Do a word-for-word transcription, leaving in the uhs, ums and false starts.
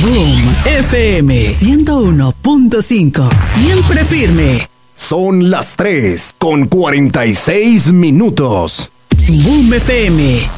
Boom F M ciento uno punto cinco. Siempre firme. Son las tres con cuarenta y seis minutos. Boom F M.